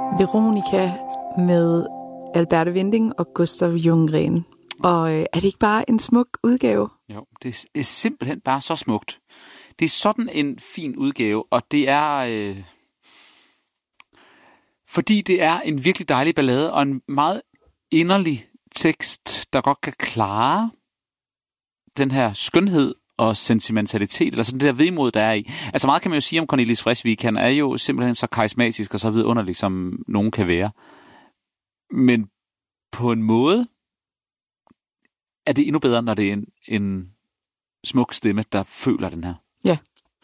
Veronica med Alberte Winding og Gustav Ljunggren. Og er det ikke bare en smuk udgave? Jo, det er simpelthen bare så smukt. Det er sådan en fin udgave, og det er... fordi det er en virkelig dejlig ballade, og en meget inderlig tekst, der godt kan klare den her skønhed og sentimentalitet, eller sådan det der vemod, der er i. Altså meget kan man jo sige om Cornelis Vreeswijk. Han er jo simpelthen så karismatisk og så vidunderlig, som nogen kan være. Men på en måde er det endnu bedre, når det er en smuk stemme, der føler den her. Ja.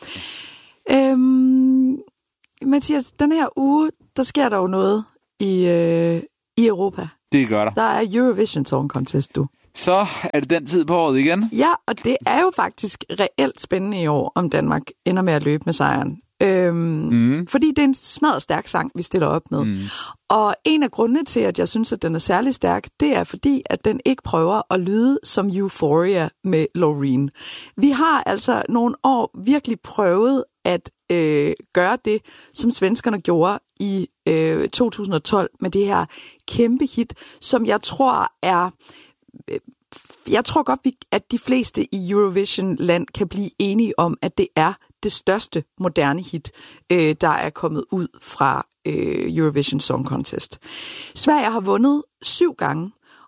Mathias, den her uge, der sker der jo noget i Europa. Det gør der. Der er Eurovision Song Contest, du. Så er det den tid på året igen. Ja, og det er jo faktisk reelt spændende i år, om Danmark ender med at løbe med sejren. Fordi det er en smadret stærk sang, vi stiller op med. Og en af grundene til, at jeg synes, at den er særlig stærk, det er fordi, at den ikke prøver at lyde som Euphoria med Loreen. Vi har altså nogle år virkelig prøvet at gøre det, som svenskerne gjorde i 2012 med det her kæmpe hit, som jeg tror er... Jeg tror godt, at de fleste i Eurovision-land kan blive enige om, at det er det største moderne hit, der er kommet ud fra Eurovision Song Contest. Sverige har vundet 7 gange,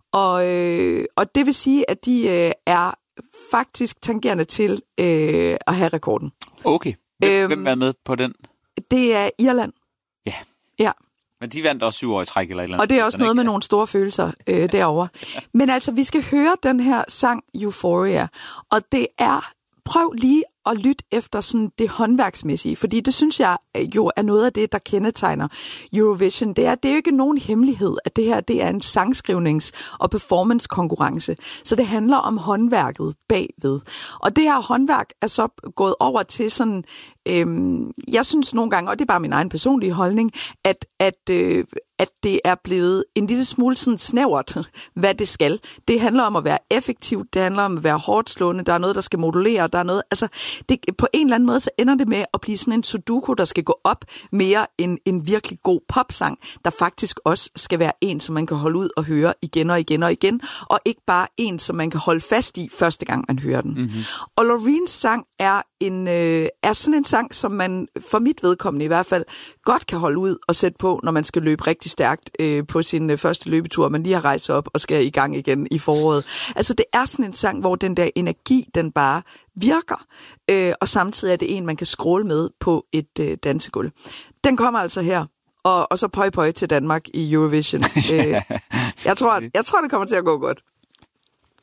og det vil sige, at de er faktisk tangerende til at have rekorden. Okay. Hvem er med på den? Det er Irland. Ja. Ja. Men de vandt også 7 år i træk eller et eller andet. Og det er også noget med nogle store følelser derovre. Men altså, vi skal høre den her sang Euphoria, og det er... Prøv lige at lytte efter sådan det håndværksmæssige, fordi det synes jeg jo er noget af det, der kendetegner Eurovision. Det er jo ikke nogen hemmelighed, at det her det er en sangskrivnings- og performance-konkurrence. Så det handler om håndværket bagved. Og det her håndværk er så gået over til sådan... jeg synes nogle gange, og det er bare min egen personlige holdning, at det er blevet en lille smule sådan snævert, hvad det skal. Det handler om at være effektivt, det handler om at være hårdt slående, der er noget, der skal modulere, der er noget, altså på en eller anden måde, så ender det med at blive sådan en sudoku, der skal gå op mere end en virkelig god popsang, der faktisk også skal være en, som man kan holde ud og høre igen og igen og igen, og ikke bare en, som man kan holde fast i første gang, man hører den. Mm-hmm. Og Loreens sang er sådan en sang, som man, for mit vedkommende i hvert fald, godt kan holde ud og sætte på, når man skal løbe rigtig stærkt på sin første løbetur, man lige har rejst op og skal i gang igen i foråret. Altså det er sådan en sang, hvor den der energi, den bare virker, og samtidig er det en, man kan scrolle med på et dansegulv. Den kommer altså her, og så pøj til Danmark i Eurovision. Jeg tror, det kommer til at gå godt.